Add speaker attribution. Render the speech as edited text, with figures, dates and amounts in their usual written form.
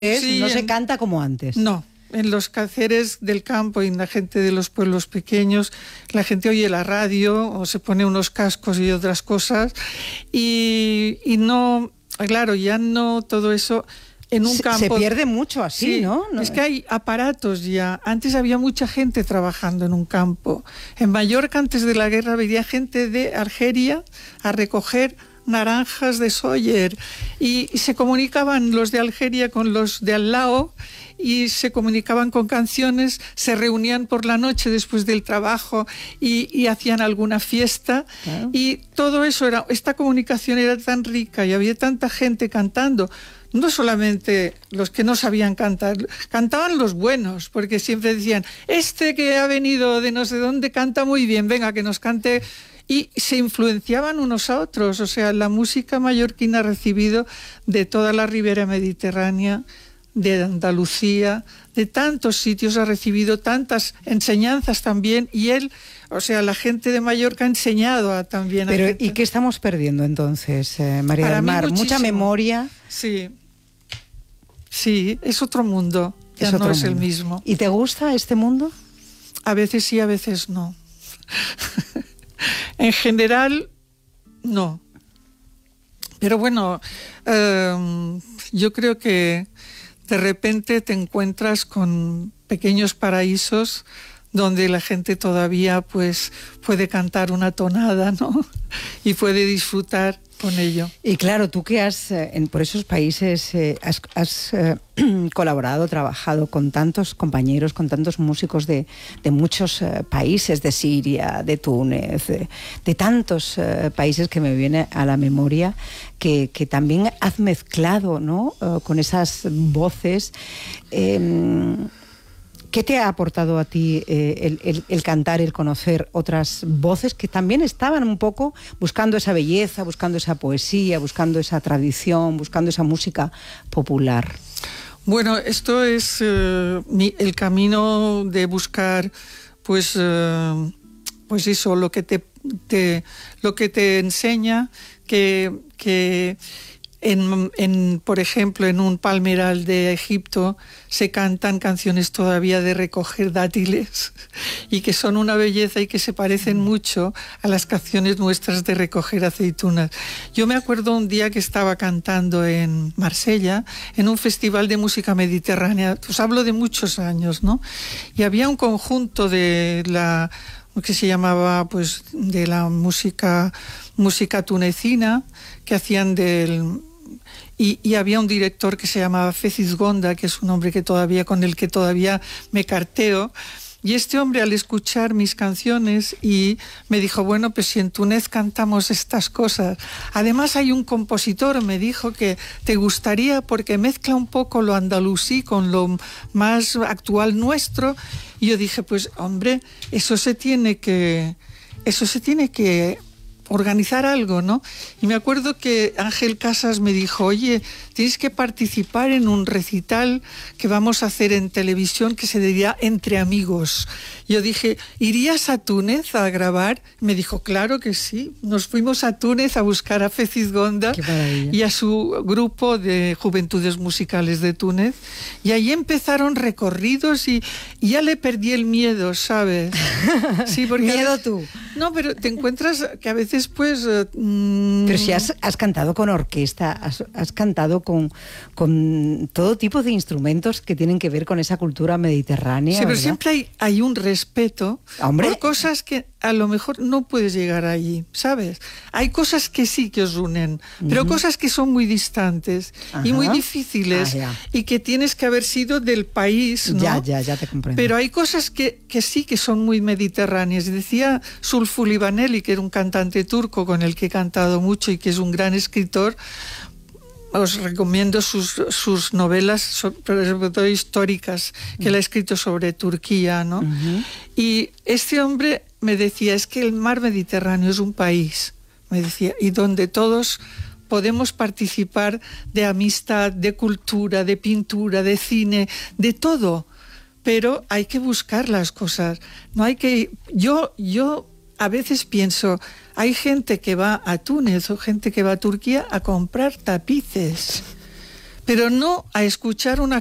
Speaker 1: Sí, no se canta como antes.
Speaker 2: No, en los quehaceres del campo y en la gente de los pueblos pequeños, la gente oye la radio o se pone unos cascos y otras cosas y no, claro, ya no todo eso en un campo.
Speaker 1: Se pierde mucho así,
Speaker 2: sí,
Speaker 1: ¿no?
Speaker 2: Es que hay aparatos ya. Antes había mucha gente trabajando en un campo. En Mallorca, antes de la guerra, venía gente de Argelia a recoger naranjas de Sóller y se comunicaban los de Algeria con los de al lado y se comunicaban con canciones, se reunían por la noche después del trabajo y hacían alguna fiesta. Claro. Y todo eso esta comunicación era tan rica y había tanta gente cantando. No solamente los que no sabían cantar, cantaban los buenos, porque siempre decían, este que ha venido de no sé dónde canta muy bien, venga, que nos cante. Y se influenciaban unos a otros. O sea, la música mallorquina ha recibido de toda la ribera mediterránea, de Andalucía, de tantos sitios, ha recibido tantas enseñanzas también. Y él, o sea, la gente de Mallorca ha enseñado también a gente.
Speaker 1: ¿Y qué estamos perdiendo entonces, María del Mar? ¿Mucha memoria?
Speaker 2: Sí. Sí, es otro mundo. Ya no es el mismo.
Speaker 1: ¿Y te gusta este mundo?
Speaker 2: A veces sí, a veces no. En general, no. Pero bueno, yo creo que de repente te encuentras con pequeños paraísos donde la gente todavía pues puede cantar una tonada, ¿no? Y puede disfrutar con ello.
Speaker 1: Y claro, tú que por esos países has colaborado, trabajado con tantos compañeros, con tantos músicos de muchos países, de Siria, de Túnez, de tantos países que me viene a la memoria, que también has mezclado, ¿no? Con esas voces. ¿Qué te ha aportado a ti el cantar, el conocer otras voces que también estaban un poco buscando esa belleza, buscando esa poesía, buscando esa tradición, buscando esa música popular?
Speaker 2: Bueno, esto es el camino de buscar, pues eso, lo que te enseña que por ejemplo, en un palmeral de Egipto se cantan canciones todavía de recoger dátiles y que son una belleza y que se parecen mucho a las canciones nuestras de recoger aceitunas. Yo me acuerdo un día que estaba cantando en Marsella, en un festival de música mediterránea, pues hablo de muchos años, ¿no? Y había un conjunto que se llamaba pues de la música tunecina, que hacían y había un director que se llamaba Feziz Gonda, que es un hombre con el que todavía me carteo. Y este hombre, al escuchar mis canciones, y me dijo, bueno, pues si en Túnez cantamos estas cosas. Además hay un compositor, me dijo, que te gustaría porque mezcla un poco lo andalusí con lo más actual nuestro. Y yo dije, pues hombre, eso se tiene que organizar algo, ¿no? Y me acuerdo que Ángel Casas me dijo, oye, tienes que participar en un recital que vamos a hacer en televisión que se diría Entre Amigos. Yo dije, ¿irías a Túnez a grabar? Me dijo, claro que sí. Nos fuimos a Túnez a buscar a Feziz Gonda y a su grupo de Juventudes Musicales de Túnez. Y ahí empezaron recorridos y ya le perdí el miedo, ¿sabes? Sí, porque
Speaker 1: ¿Miedo tú?
Speaker 2: No, pero te encuentras que a veces pues...
Speaker 1: Pero si has cantado con orquesta, has cantado con todo tipo de instrumentos que tienen que ver con esa cultura mediterránea.
Speaker 2: Sí, pero
Speaker 1: ¿verdad?
Speaker 2: siempre hay un respeto.
Speaker 1: Hombre,
Speaker 2: por cosas que a lo mejor no puedes llegar allí, ¿sabes? Hay cosas que sí que os unen, pero cosas que son muy distantes y muy difíciles y que tienes que haber sido del país, ¿no?
Speaker 1: Ya te comprendo.
Speaker 2: Pero hay cosas que sí que son muy mediterráneas. Decía Sulfur Livaneli, que era un cantante turco con el que he cantado mucho y que es un gran escritor. Os recomiendo sus novelas, sobre todo históricas, que él ha escrito sobre Turquía, ¿no? Y este hombre me decía, es que el mar Mediterráneo es un país, me decía, y donde todos podemos participar de amistad, de cultura, de pintura, de cine, de todo, pero hay que buscar las cosas. No hay que... Yo a veces pienso, hay gente que va a Túnez o gente que va a Turquía a comprar tapices, pero no a escuchar una